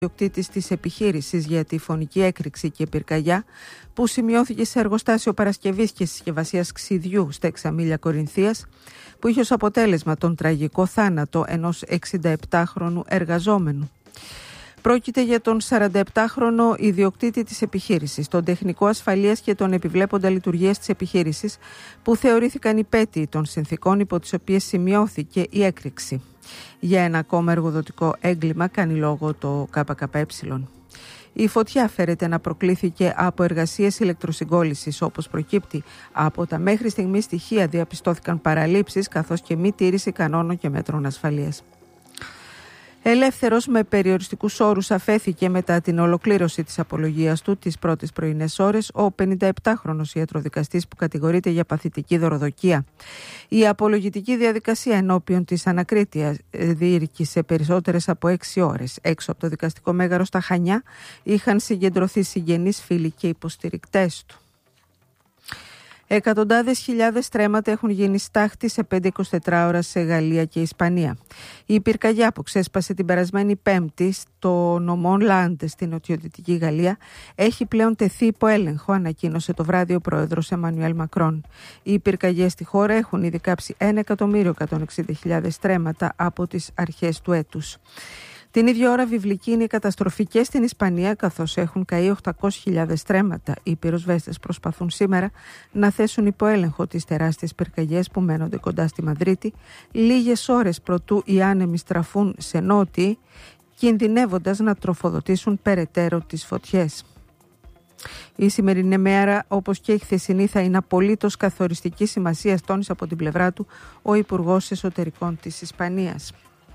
ιδιοκτήτης της επιχείρησης για τη φωνική έκρηξη και πυρκαγιά που σημειώθηκε σε εργοστάσιο παρασκευής και συσκευασίας ξυδιού στα Εξαμήλια Κορινθίας, που είχε ως αποτέλεσμα τον τραγικό θάνατο ενός 67χρονου εργαζόμενου. Πρόκειται για τον 47χρονο ιδιοκτήτη της επιχείρησης, τον τεχνικό ασφαλείας και τον επιβλέποντα λειτουργίας της επιχείρησης, που θεωρήθηκαν υπέτειοι των συνθηκών υπό τις οποίες σημειώθηκε η έκρηξη. Για ένα ακόμα εργοδοτικό έγκλημα κάνει λόγο το ΚΚΕ. Η φωτιά φέρεται να προκλήθηκε από εργασίες ηλεκτροσυγκόλλησης. Όπως προκύπτει από τα μέχρι στιγμή στοιχεία, διαπιστώθηκαν παραλήψεις καθώς και μη τήρηση κανόνων και μέτρων ασφαλείας. Ελεύθερος με περιοριστικούς όρους αφέθηκε μετά την ολοκλήρωση της απολογίας του τις πρώτες πρωινές ώρες ο 57χρονος ιατροδικαστής που κατηγορείται για παθητική δωροδοκία. Η απολογητική διαδικασία ενώπιον της ανακρίτειας διήρκησε περισσότερες από 6 ώρες. Έξω από το δικαστικό μέγαρο στα Χανιά είχαν συγκεντρωθεί συγγενείς, φίλοι και υποστηρικτές του. Εκατοντάδες χιλιάδες στρέμματα έχουν γίνει στάχτη σε 5-24 ώρα σε Γαλλία και Ισπανία. Η πυρκαγιά που ξέσπασε την περασμένη Πέμπτη στο νομό Λάντε στην νοτιοδυτική Γαλλία έχει πλέον τεθεί υπό έλεγχο, ανακοίνωσε το βράδυ ο πρόεδρος Εμμανουέλ Μακρόν. Οι πυρκαγιές στη χώρα έχουν ήδη κάψει 1.160.000 στρέμματα από τις αρχές του έτους. Την ίδια ώρα βιβλική είναι η καταστροφή και στην Ισπανία, καθώς έχουν καεί 800.000 στρέμματα. Οι πυροσβέστες προσπαθούν σήμερα να θέσουν υπό έλεγχο τις τεράστιες πυρκαγιές που μένονται κοντά στη Μαδρίτη, λίγες ώρες προτού οι άνεμοι στραφούν σε νότιοι, κινδυνεύοντας να τροφοδοτήσουν περαιτέρω τις φωτιές. Η σημερινή μέρα, όπως και η χθεσινή, θα είναι απολύτως καθοριστική σημασία, τόνισε από την πλευρά του ο Υπουργός Εσωτερικών της Ισπανίας.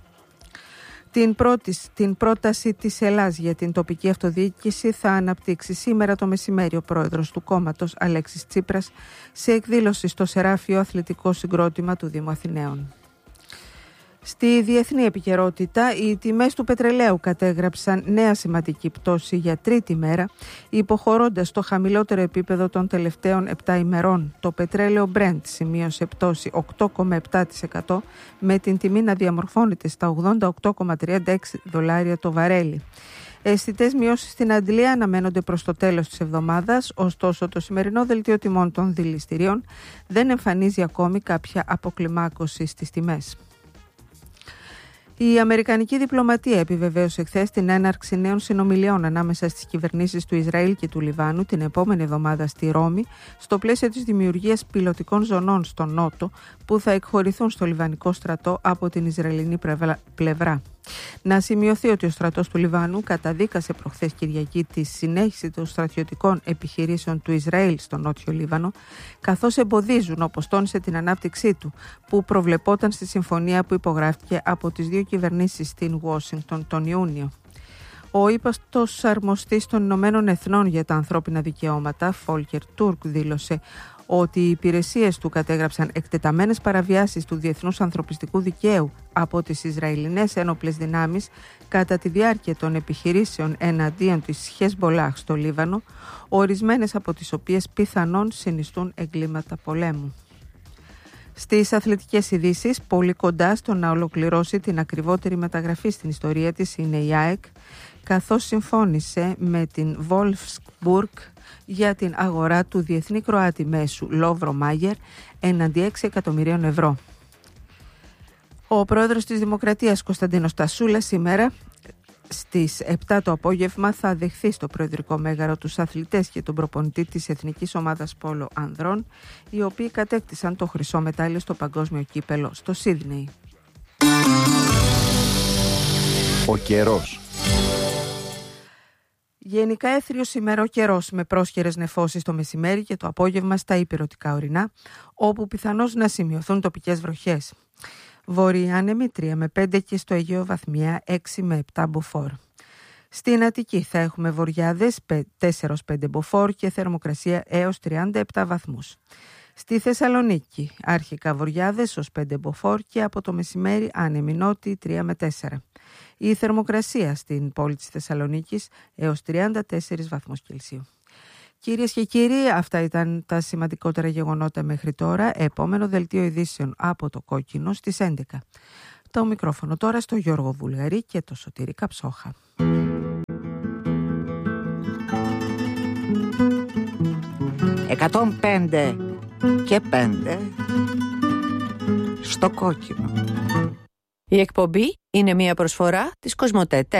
Την πρόταση της Ελλάς για την τοπική αυτοδιοίκηση θα αναπτύξει σήμερα το μεσημέρι ο πρόεδρος του κόμματος Αλέξης Τσίπρας σε εκδήλωση στο Σεράφιο Αθλητικό Συγκρότημα του Δήμου Αθηναίων. Στη διεθνή επικαιρότητα, οι τιμές του πετρελαίου κατέγραψαν νέα σημαντική πτώση για τρίτη μέρα, υποχωρώντας το χαμηλότερο επίπεδο των τελευταίων 7 ημερών. Το πετρέλαιο Brent σημείωσε πτώση 8,7% με την τιμή να διαμορφώνεται στα $88,36 το βαρέλι. Αισθητές μειώσεις στην Αντλία αναμένονται προς το τέλος της εβδομάδας, ωστόσο το σημερινό δελτίο τιμών των δηληστηρίων δεν εμφανίζει ακόμη κάποια αποκλιμάκωση στις τιμές. Η Αμερικανική διπλωματία επιβεβαίωσε χθες την έναρξη νέων συνομιλιών ανάμεσα στις κυβερνήσεις του Ισραήλ και του Λιβάνου την επόμενη εβδομάδα στη Ρώμη, στο πλαίσιο της δημιουργίας πιλωτικών ζωνών στον Νότο που θα εκχωρηθούν στο Λιβανικό στρατό από την Ισραηλινή πλευρά. Να σημειωθεί ότι ο στρατός του Λιβάνου καταδίκασε προχθές Κυριακή τη συνέχιση των στρατιωτικών επιχειρήσεων του Ισραήλ στο Νότιο Λίβανο, καθώς εμποδίζουν, όπως τόνισε, την ανάπτυξή του, που προβλεπόταν στη συμφωνία που υπογράφηκε από τις δύο κυβερνήσεις στην Ουάσιγκτον τον Ιούνιο. Ο ύπατος αρμοστής των Ηνωμένων Εθνών για τα ανθρώπινα δικαιώματα, Φόλκερ Τούρκ, δήλωσε ότι οι υπηρεσίες του κατέγραψαν εκτεταμένες παραβιάσεις του διεθνούς ανθρωπιστικού δικαίου από τις Ισραηλινές ένοπλες δυνάμεις κατά τη διάρκεια των επιχειρήσεων εναντίον της Χεσμπολάχ στο Λίβανο, ορισμένες από τις οποίες πιθανόν συνιστούν εγκλήματα πολέμου. Στις αθλητικές ειδήσεις, πολύ κοντά στο να ολοκληρώσει την ακριβότερη μεταγραφή στην ιστορία της είναι η ΑΕΚ, καθώς συμφώνησε με την Wolfsburg για την αγορά του διεθνή Κροάτη μέσου Λόβρο Μάγερ έναντι 6 εκατομμυρίων ευρώ. Ο πρόεδρος της Δημοκρατίας Κωνσταντίνος Τασούλας σήμερα στις 7 το απόγευμα θα δεχθεί στο προεδρικό μέγαρο τους αθλητές και τον προπονητή της Εθνικής Ομάδας Πόλο Ανδρών, οι οποίοι κατέκτησαν το χρυσό μετάλλιο στο παγκόσμιο κύπελο στο Σίδνεϊ. Ο καιρός. Γενικά έθριος σήμερα ο καιρός, με πρόσχερες νεφώσεις το μεσημέρι και το απόγευμα στα ηπειρωτικά ορεινά, όπου πιθανώς να σημειωθούν τοπικές βροχές. Βόρειοι άνεμοι 3 με 5 και στο Αιγαίο βαθμιά 6 με 7 μποφόρ. Στην Αττική θα έχουμε βοριάδες 4-5 μποφόρ και θερμοκρασία έως 37 βαθμούς. Στη Θεσσαλονίκη αρχικά βοριάδες ως 5 μποφόρ και από το μεσημέρι άνεμοι νότιοι 3 με 4. Η θερμοκρασία στην πόλη της Θεσσαλονίκης έως 34 βαθμούς Κελσίου. Κυρίες και κύριοι, αυτά ήταν τα σημαντικότερα γεγονότα μέχρι τώρα. Επόμενο δελτίο ειδήσεων από το Κόκκινο στις 11. Το μικρόφωνο τώρα στο Γιώργο Βουλγαρή και το Σωτήρη Καψόχα. 105 και 5 στο κόκκινο. Η εκπομπή είναι μια προσφορά της Κοσμοτέ.